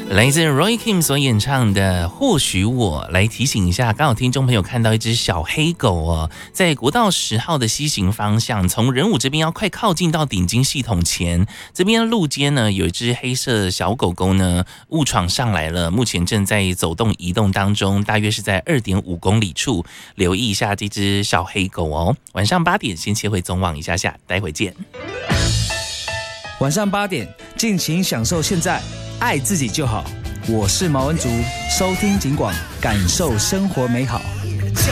来自 Roy Kim 所演唱的《或许我》，来提醒一下，刚好听众朋友看到一只小黑狗哦，在国道10号的西行方向，从仁武这边要快靠近到顶金系统前，这边路肩呢有一只黑色小狗狗呢误闯上来了，目前正在走动移动当中，大约是在2.5公里处，留意一下这只小黑狗哦。晚上8点先切回总网一下下，待会见。 晚上8点，尽情享受现在。爱自己就好，我是毛恩竹，收听警广，感受生活美好。